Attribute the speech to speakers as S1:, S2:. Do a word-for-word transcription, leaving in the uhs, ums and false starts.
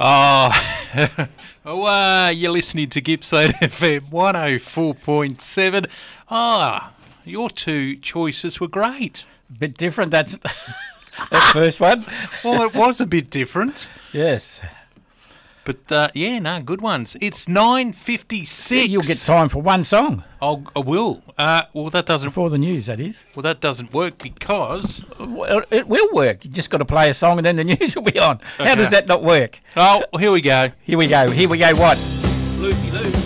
S1: Oh, oh uh, you're listening to Gippsland F M one oh four point seven. Ah, your two choices were great.
S2: Bit different, that's that first one.
S1: Well, it was a bit different.
S2: Yes.
S1: But, uh, yeah, no, good ones. It's nine fifty-six.
S2: You'll get time for one song.
S1: I'll, I will. Uh, well, that doesn't...
S2: Before the news, that is.
S1: Well, that doesn't work because...
S2: Well, it will work. You just got to play a song and then the news will be on.
S1: Okay.
S2: How does that not work?
S1: Oh, here we go.
S2: Here we go. Here we go. What?
S1: Loopy loop.